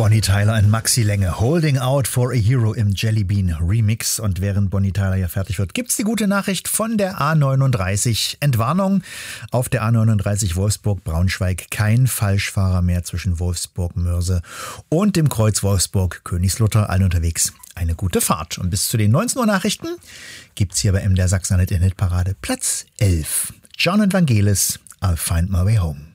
Bonnie Tyler in Maxi-Länge. Holding Out for a Hero im Jellybean Remix. Und während Bonnie Tyler ja fertig wird, gibt's die gute Nachricht von der A39. Entwarnung: auf der A39 Wolfsburg-Braunschweig kein Falschfahrer mehr zwischen Wolfsburg-Mörse und dem Kreuz Wolfsburg-Königslutter. Allen unterwegs eine gute Fahrt. Und bis zu den 19 Uhr Nachrichten gibt's hier bei MDR Sachsen in der Hitparade Platz 11. John und Vangelis, I'll Find My Way Home.